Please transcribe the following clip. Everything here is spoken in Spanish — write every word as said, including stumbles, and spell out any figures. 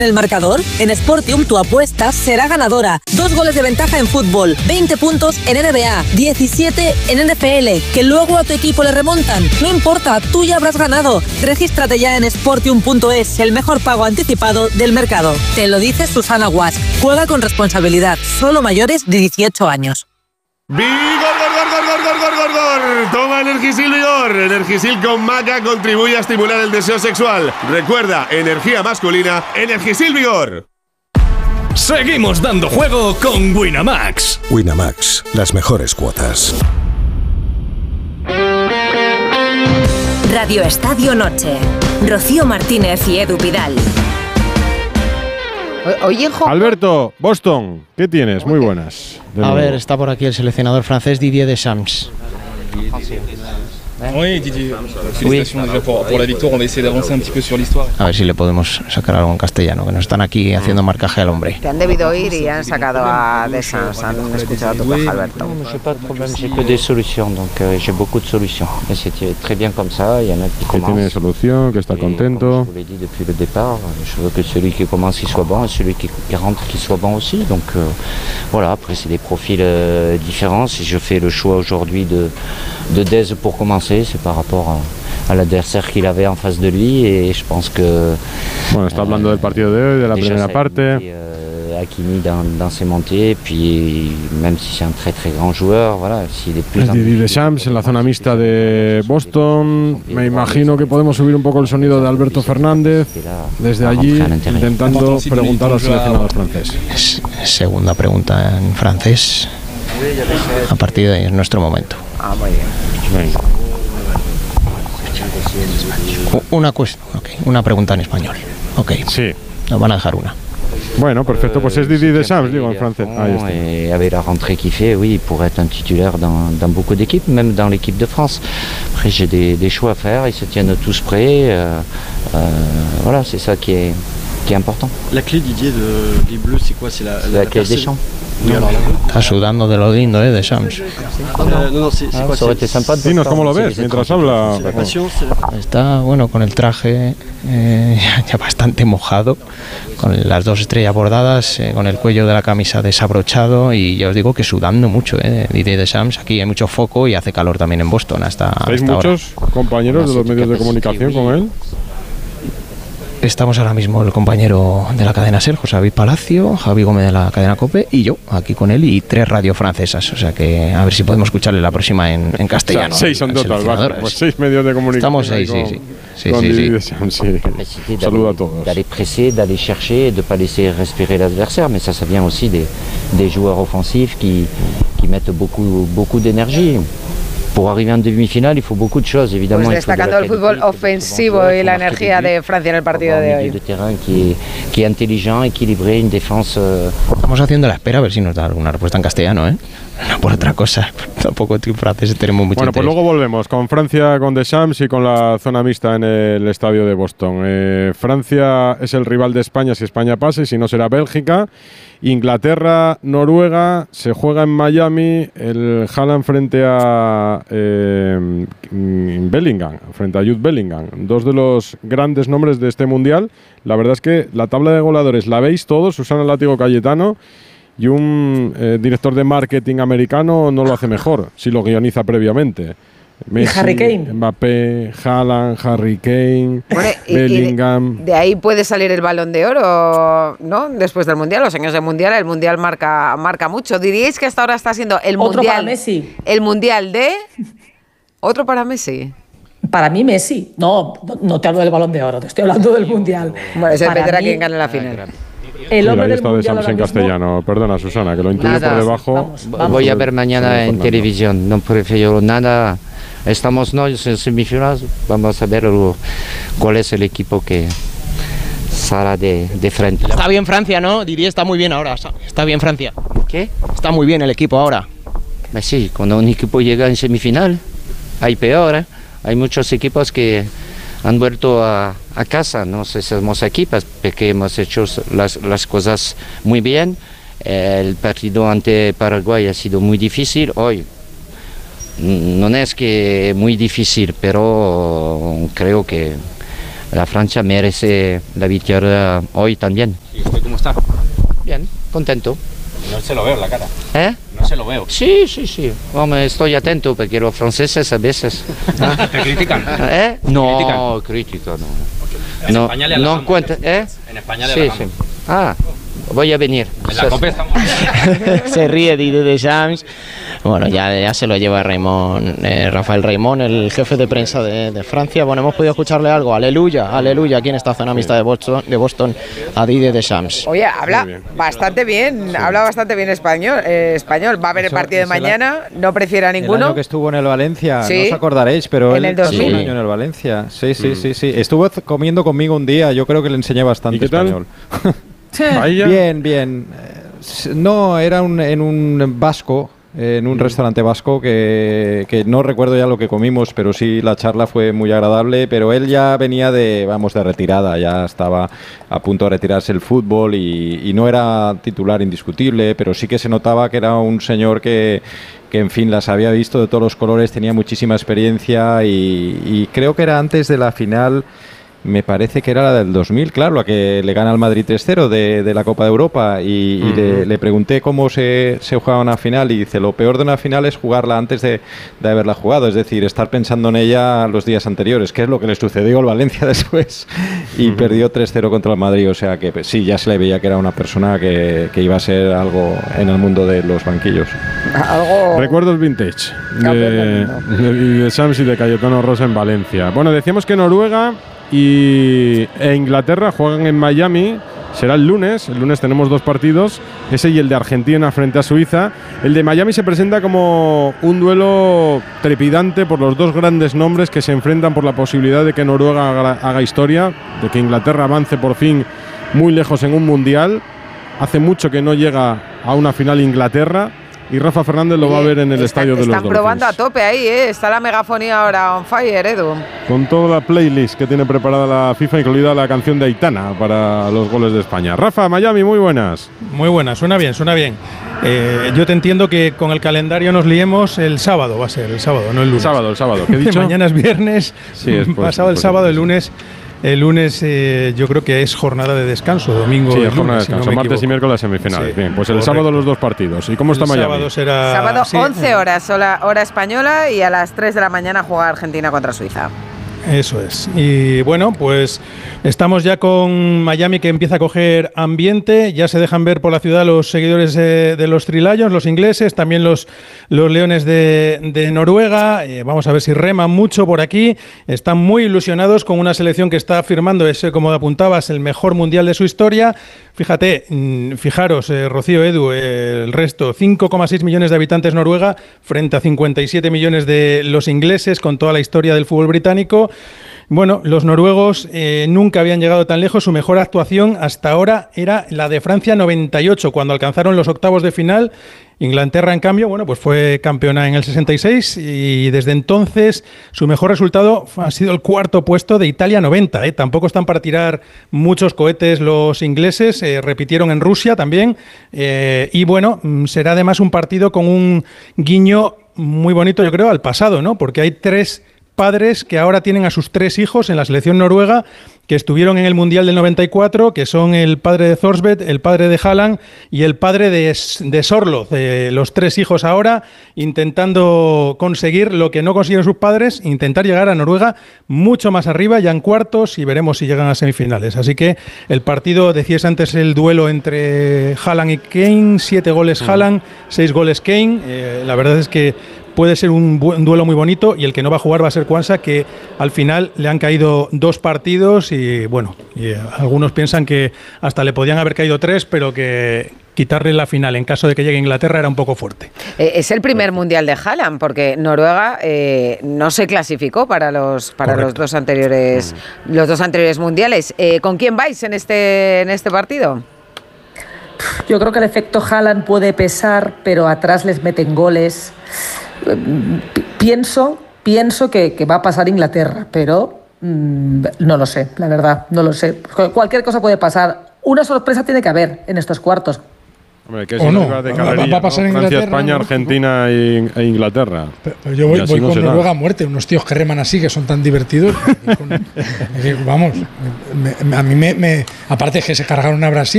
El marcador, en Sportium tu apuesta será ganadora. Dos goles de ventaja en fútbol, veinte puntos en N B A, diecisiete en N F L, que luego a tu equipo le remontan. No importa, tú ya habrás ganado. Regístrate ya en sportium punto es, el mejor pago anticipado del mercado. Te lo dice Susana Guas. Juega con responsabilidad, solo mayores de dieciocho años. ¡Vigor, gor, gor, gor, gor, gor, gor, gor! Toma Energisil Vigor. Energisil con maca contribuye a estimular el deseo sexual. Recuerda, energía masculina, Energisil Vigor. Seguimos dando juego con Winamax. Winamax, las mejores cuotas. Radio Estadio Noche. Rocío Martínez y Edu Vidal. Oye, jo- Alberto, Boston, ¿qué tienes? Muy buenas. De A nuevo. ver, está por aquí el seleccionador francés Didier Deschamps. Oui, Didier. Félicitations déjà pour, pour la victoire. On va essayer d'avancer un petit peu sur l'histoire. A ver si le podemos sacar algo en castellano, que nos están aquí haciendo marcaje al hombre. Te han debido oír y han sacado a Deschamps, han escuchado tu queja, Alberto. J'ai pas de problème, j'ai que des solutions, donc euh, j'ai beaucoup de solutions. Et c'était très bien comme ça, il y en a qui Que tiene commencent. solución, que está contento. Je vous l'ai dit depuis le départ, je veux que celui qui commence il soit bon et celui qui rentre qu'il soit bon aussi. Donc euh, voilà, après c'est des profils euh, différents. Si je fais le choix aujourd'hui de, de Dez pour commencer, c'est par rapport à, à l'adversaire qu'il avait en face de lui et je pense que... Bueno, está hablando del partido de hoy, de la déjà, primera ça a parte. limité, euh, Hakimi dans, dans ses montées, puis même si c'est un très très grand joueur, voilà, s'il est plus... Es Didier Deschamps en la zona mixta de Boston. Me imagino que podemos subir un poco el sonido de Alberto Fernández desde allí, intentando preguntar al seleccionador francés. Es- Segunda pregunta en francés. A partir de ahí es nuestro momento. Ah, muy bien. U- Una, cues- okay, una pregunta en español. Ok. Sí. Nos van a dejar una. Bueno, perfecto, pues es Didier Deschamps, digo en francés. Ahí está. Et avec la rentrée qu'il fait, oui, il pourrait être un titulaire dans, dans beaucoup d'équipes, même dans l'équipe de France. Après, j'ai des, des choix à faire, ils se tiennent tous prêts. Euh, euh, voilà, c'est ça qui est, qui est important. La clé, Didier, de, des Bleus, c'est quoi? C'est la, La clé des champs. Oui, alors là. Está sudando de lo lindo, ¿eh? Deschamps. Euh, non, non, c'est c'est Ah, quoi? ça aurait c'est- été sympa de Dinos cómo lo voir ves si mientras les habla. C'est la patience, c'est la... Está, bueno, con el traje eh, ya bastante mojado, con las dos estrellas bordadas, eh, con el cuello de la camisa desabrochado y ya os digo que sudando mucho, eh, Didier Deschamps. Aquí hay mucho foco y hace calor también en Boston hasta, ¿Estáis hasta ahora. muchos compañeros de los medios de comunicación con él? Estamos ahora mismo el compañero de la cadena SER, José David Palacio, Javi Gómez de la cadena COPE y yo aquí con él y tres radios francesas. O sea que a ver si podemos escucharle la próxima en, en castellano. O sea, seis son al total, seleccionador. vale, pues seis medios de comunicación. Estamos seis, ahí sí, con- sí. Sí, con sí, Didier sí. Deschamps, sí. capacités Saludo a d'aller- todos. d'aller presser, d'aller chercher, de ne pas laisser respirer l'adversaire. Mais ça, ça vient aussi des, des joueurs offensifs qui, qui mettent beaucoup, beaucoup d'énergie. Pour arriver en demi-finale, il faut beaucoup de choses, évidemment. Pues Il faut de la destacando el qualité, fútbol il faut de bons ofensivo joueurs, y il la faut marquer des energía buts, de Francia en el il faut partido avoir de un milieu hoy. de terrain qui est, qui est intelligent, équilibré, une défense... euh, Estamos haciendo la espera a ver si nos da alguna respuesta en castellano, ¿eh? No por otra cosa. Tampoco en francés tenemos mucho Bueno, pues interés. luego volvemos con Francia, con Deschamps y con la zona mixta en el estadio de Boston. Eh, Francia es el rival de España si España pasa y si no será Bélgica. Inglaterra, Noruega, se juega en Miami, el Haaland frente a eh, Bellingham, frente a Jude Bellingham, dos de los grandes nombres de este mundial. La verdad es que la tabla de goleadores la veis todos, Susana Látigo Cayetano, y un eh, director de marketing americano no lo hace mejor, si lo guioniza previamente. Messi, Harry Kane. Mbappé, Haaland, Harry Kane, Bueno, y- y de- Bellingham. De ahí puede salir el Balón de Oro, ¿no? Después del Mundial, los años de Mundial, el Mundial marca, marca mucho. ¿Diríais que hasta ahora está siendo el Otro Mundial? para Messi. El Mundial de... Otro para Messi. Para mí, Messi. No, no, no te hablo del Balón de Oro, te estoy hablando del Mundial. Bueno, eso Para dependerá mí, quién gane la final. El Mira, hombre ahí del está Mundial Deschamps ahora en mismo- castellano. Perdona, Susana, que lo intuyo Nada. por debajo. Vamos, vamos. Voy a ver Pues, mañana eh, en Fernando. televisión, no prefiero nada. Estamos no en semifinales, vamos a ver lo- cuál es el equipo que saldrá de, de frente. Está bien Francia, ¿no? Didier está muy bien ahora. Está- Está bien Francia. ¿Qué? Está muy bien el equipo ahora. Pues sí, cuando un equipo llega en semifinal, hay peor, ¿eh? Hay muchos equipos que han vuelto a, a casa, no sé si somos equipos, porque hemos hecho las, las cosas muy bien. El partido ante Paraguay ha sido muy difícil. Hoy no es que muy difícil, pero creo que la Francia merece la victoria hoy también. ¿Y usted cómo está? Bien, contento. No se lo veo en la cara. ¿Eh? No se lo veo. Sí, sí, sí. Hombre, estoy atento porque los franceses a veces... ¿Te critican? ¿Eh? No, ¿Critican? crítica no. En no, España le no halagamos. encuentra, ¿eh? En España le Sí, halagamos. sí. Ah, voy a venir. En la Copa estamos... Se ríe Didier Deschamps. Bueno, ya, ya se lo lleva Raymond, eh, Rafael Raymond, el jefe de prensa de, de Francia. Bueno, hemos podido escucharle algo. Aleluya, aleluya, aquí en esta zona mixta de Boston, de Boston a Didier Deschamps. Oye, habla bien. bastante bien, sí. habla bastante bien español. Eh, español. Va a haber Eso, el partido de eso mañana, no prefiere a El ninguno. año que estuvo en el Valencia, Sí. no os acordaréis, pero En él el dos mil. pasó un año en el Valencia. Sí, sí, Mm. sí, sí. Estuvo c- comiendo conmigo un día, yo creo que le enseñé bastante ¿Y qué tal? español. Paella. Bien, bien. Eh, s- No, era un, en un vasco, en un restaurante vasco que, que no recuerdo ya lo que comimos, pero sí la charla fue muy agradable, pero él ya venía de, vamos, de retirada, ya estaba a punto de retirarse el fútbol y, y no era titular indiscutible, pero sí que se notaba que era un señor que, que en fin, las había visto de todos los colores, tenía muchísima experiencia y, y creo que era antes de la final. Me parece que era la del dos mil, claro, la que le gana al Madrid tres cero de, de la Copa de Europa. Y, y le, le pregunté cómo se, se jugaba una final y dice, lo peor de una final es jugarla antes de, de haberla jugado. Es decir, estar pensando en ella los días anteriores, que es lo que le sucedió al Valencia después. Y uh-huh. perdió tres cero contra el Madrid. O sea que sí, ya se le veía que era una persona que, que iba a ser algo en el mundo de los banquillos. Algo... Recuerdos vintage de, de, de Sams y de Cayetano Rosa en Valencia. Bueno, decíamos que Noruega y e Inglaterra juegan en Miami. Será el lunes. El lunes tenemos dos partidos, ese y el de Argentina frente a Suiza. El de Miami se presenta como un duelo trepidante por los dos grandes nombres que se enfrentan por la posibilidad de que Noruega haga, haga historia, de que Inglaterra avance por fin muy lejos en un mundial. Hace mucho que no llega a una final Inglaterra. Y Rafa Fernández lo va a ver en el Está, estadio de los Están probando Dolphins. a tope ahí, ¿eh? Está la megafonía ahora on fire, Edu. Con toda la playlist que tiene preparada la FIFA, incluida la canción de Aitana para los goles de España. Rafa, Miami, muy buenas. Muy buenas, suena bien, suena bien. Eh, yo te entiendo que con el calendario nos liemos el sábado, va a ser el sábado, no el lunes. El sábado, el sábado. ¿Qué he dicho? Mañana es viernes, sí, es pues, pasado el pues, sábado, el lunes. El lunes eh, yo creo que es jornada de descanso, domingo. Sí, es lunes, jornada de descanso, si no martes equivoco. y miércoles semifinales. Sí, bien, pues el correcto. sábado los dos partidos. ¿Y cómo está el Miami? Sábado será Sábado sí, once horas, hora, hora española, y a las tres de la mañana juega Argentina contra Suiza. Eso es. Y bueno, pues estamos ya con Miami, que empieza a coger ambiente. Ya se dejan ver por la ciudad los seguidores de, de los Three Lions, los ingleses, también los, los Leones de, de Noruega. Eh, vamos a ver si reman mucho por aquí. Están muy ilusionados con una selección que está firmando ese, como apuntabas, el mejor mundial de su historia. Fíjate, fijaros, eh, Rocío, Edu, eh, el resto, cinco coma seis millones de habitantes Noruega frente a cincuenta y siete millones de los ingleses, con toda la historia del fútbol británico. Bueno, los noruegos eh, nunca habían llegado tan lejos. Su mejor actuación hasta ahora era la de Francia noventa y ocho, cuando alcanzaron los octavos de final. Inglaterra, en cambio, bueno, pues fue campeona en el sesenta y seis y desde entonces su mejor resultado ha sido el cuarto puesto de Italia noventa. ¿eh? Tampoco están para tirar muchos cohetes los ingleses, eh, repitieron en Rusia también. Eh, y bueno, será además un partido con un guiño muy bonito, yo creo, al pasado, ¿no? Porque hay tres padres que ahora tienen a sus tres hijos en la selección noruega, que estuvieron en el Mundial del noventa y cuatro, que son el padre de Thorsvedt, el padre de Haaland y el padre de, de Sorloth, eh, los tres hijos ahora intentando conseguir lo que no consiguieron sus padres, intentar llegar a Noruega mucho más arriba, ya en cuartos, y veremos si llegan a semifinales. Así que el partido, decías antes, el duelo entre Haaland y Kane, siete goles Haaland, seis goles Kane. Eh, la verdad es que puede ser un, un duelo muy bonito, y el que no va a jugar va a ser Quansah, que al final le han caído dos partidos y bueno, y, eh, algunos piensan que hasta le podían haber caído tres, pero que quitarle la final en caso de que llegue a Inglaterra era un poco fuerte. Eh, es el primer mundial de Haaland, porque Noruega eh, no se clasificó para los para los dos anteriores mm. los dos anteriores mundiales. Eh, ¿Con quién vais en este en este partido? Yo creo que el efecto Haaland puede pesar, pero atrás les meten goles. Pienso, pienso que, que va a pasar Inglaterra, pero mmm, no lo sé, la verdad, no lo sé. Cualquier cosa puede pasar. Una sorpresa tiene que haber en estos cuartos. Hombre, que es ¿O no? una de Va- carrería, va a pasar ¿no? en Francia, Inglaterra, España, ¿no? Argentina e, e Inglaterra. Pero, pero yo voy, Y así voy no con será. Noruega a muerte, unos tíos que reman así, que son tan divertidos. que con- que, vamos, me- me- a mí me, me- aparte es que se cargaron a Brasil.